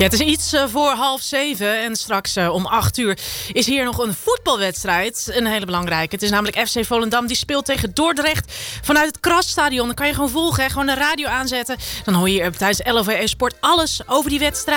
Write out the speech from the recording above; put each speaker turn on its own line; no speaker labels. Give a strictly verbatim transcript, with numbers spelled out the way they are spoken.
Ja, het is iets uh, voor half zeven en straks uh, om acht uur is hier nog een voetbalwedstrijd. Een hele belangrijke. Het is namelijk F C Volendam die speelt tegen Dordrecht vanuit het Krasstadion. Dan kan je gewoon volgen, hè? Gewoon de radio aanzetten. Dan hoor je hier tijdens L O V E Sport alles over die wedstrijd.